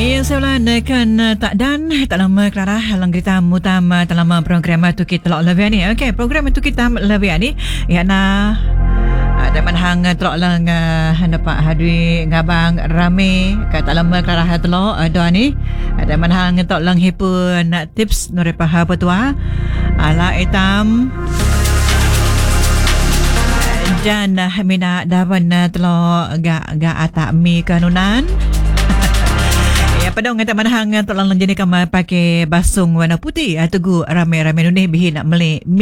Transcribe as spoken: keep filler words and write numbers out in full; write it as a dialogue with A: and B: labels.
A: Ya, saya kan tak dan tak lama Clara halang kita utama dalam program tu kita lebih ni. Okey, program tu kita lebih ni ya na ada manhang telok lang handa pak hadwi ngabang rame kat tak lama Clara telok ada ni ada manhang telok lang hipun tips nore paha petua ala etam dan mina dawan telok ga ga atak mi kanunan. Ya, pada orang kata manhang tolong jadi kamar pakai basung warna putih. Tugu ramai-ramai ni bihin nak melek